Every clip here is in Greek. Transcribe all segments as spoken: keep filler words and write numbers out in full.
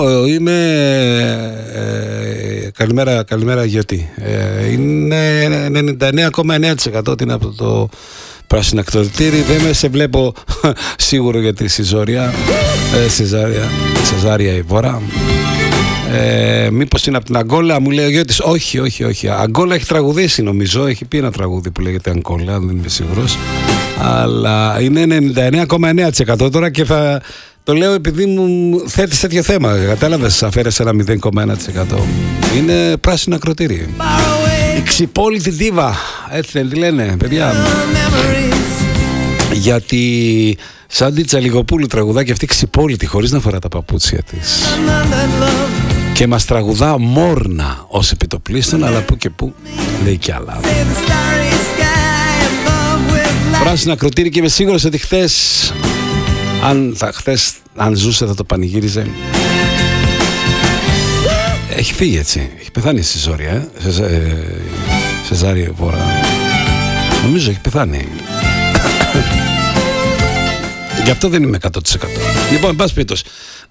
Είμαι ε, καλημέρα, καλημέρα Γιώτη. ε, Είναι ενενήντα εννέα κόμμα εννέα τοις εκατό ότι είναι από το πράσινο ακτοδητήρι. Δεν με σε βλέπω σίγουρο για τη Σιζόρια ε, Σιζάρια, Σεζάρια η Βόρα. ε, Μήπως είναι από την Αγκόλα, μου λέει ο Γιώτης. Όχι, όχι, όχι. Αγκόλα έχει τραγουδήσει νομίζω. Έχει πει ένα τραγούδι που λέγεται Αγκόλα, δεν είμαι σίγουρος. Αλλά είναι ενενήντα εννέα κόμμα εννέα τοις εκατό τώρα και θα... Το λέω επειδή μου θέτεις τέτοιο θέμα. Κατάλαβες, αφαίρεσαι ένα μηδέν κόμμα ένα τοις εκατό. Είναι πράσινο ακροτήρι. Η ξυπόλυτη δίβα. Έτσι δεν τη λένε, παιδιά. Γιατί σαν τη Τσαλιγοπούλου τραγουδά και αυτή ξυπόλυτη χωρίς να φορά τα παπούτσια της. Και μας τραγουδά μόρνα ως επιτοπλίστων, αλλά που και που λέει κι άλλα. Πράσινο ακροτήρι και είμαι σίγουρος ότι χθες, αν, θα, χθες, αν ζούσε θα το πανηγύριζε. Έχει φύγει έτσι. Έχει πεθάνει στη Ζόρια, ε? σε, ε, Σεζάρια Βόρα. Νομίζω έχει πεθάνει. Γι' αυτό δεν είμαι εκατό τοις εκατό. Λοιπόν, εν πάση περιπτώσει.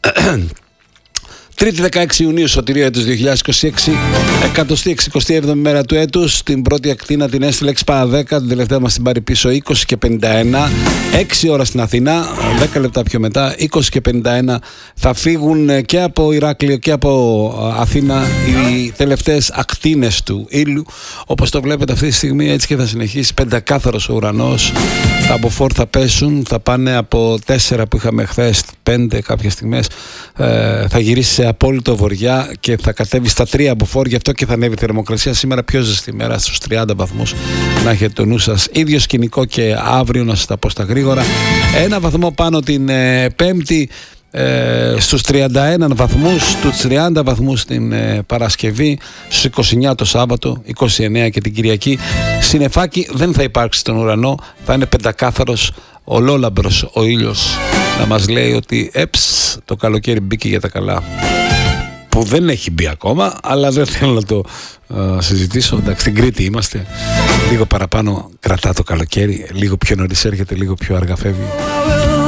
Τρίτη δεκαέξι Ιουνίου, σωτηρία έτους δύο χιλιάδες είκοσι έξι, εκατοστή εξηκοστή έβδομη μέρα του έτους. Την πρώτη ακτίνα την έστειλε έξι παρά δέκα, την τελευταία μας την πάρει πίσω είκοσι και πενήντα ένα. έξι ώρα στην Αθήνα, δέκα λεπτά πιο μετά, είκοσι και πενήντα ένα θα φύγουν και από Ηράκλειο και από Αθήνα οι τελευταίες ακτίνες του ήλιου. Όπως το βλέπετε αυτή τη στιγμή, έτσι και θα συνεχίσει πεντακάθαρος ο ουρανός. Τα μποφόρ θα πέσουν, θα πάνε από τέσσερα που είχαμε χθες, πέντε κάποιες στιγμές, ε, θα γυρίσει σε απόλυτο βοριά και θα κατέβει στα τρία μποφόρ, γι' αυτό και θα ανέβει η θερμοκρασία σήμερα πιο ζεστή μέρα στους τριάντα βαθμούς. Να έχετε το νου σας. Ίδιο σκηνικό και αύριο, να σας τα πω στα γρήγορα. Ένα βαθμό πάνω την ε, Πέμπτη, ε, στους τριάντα ένα βαθμούς, στους τριάντα βαθμούς την ε, Παρασκευή, στους είκοσι εννέα το Σάββατο, είκοσι εννέα και την Κυριακή. Συννεφάκι δεν θα υπάρξει στον ουρανό, θα είναι πεντακάθαρος, ολόλαμπρος ο ήλιος να μας λέει ότι εψ, το καλοκαίρι μπήκε για τα καλά. Που δεν έχει μπει ακόμα, αλλά δεν θέλω να το uh, συζητήσω. Εντάξει, στην Κρήτη είμαστε. Λίγο παραπάνω κρατά το καλοκαίρι, λίγο πιο νωρίς έρχεται, λίγο πιο αργά φεύγει.